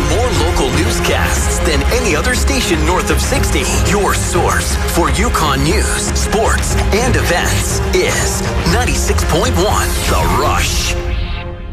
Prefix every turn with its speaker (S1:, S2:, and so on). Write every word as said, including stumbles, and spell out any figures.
S1: more local newscasts than any other station north of sixty. Your source for Yukon news, sports, and events is ninety-six point one The Rush.